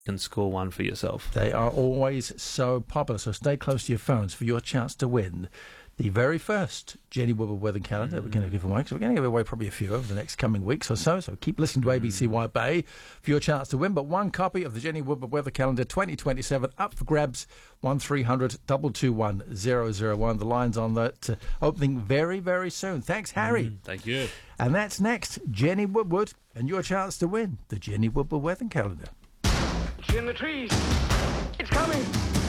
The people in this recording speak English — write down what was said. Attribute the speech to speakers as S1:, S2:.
S1: can score one for yourself.
S2: They are always so popular, so stay close to your phones for your chance to win the very first Jenny Wibble weather calendar we're going to give away. So we're going to give away probably a few over the next coming weeks or so. So keep listening to ABC White Bay for your chance to win. But one copy of the Jenny Wibble weather calendar 2027 up for grabs. 1300 221 001. The line's on that opening very, very soon. Thanks, Harry.
S1: Thank you.
S2: And that's next, Jenny Woodward and your chance to win the Jenny Wibble weather calendar.
S3: It's in the trees. It's coming.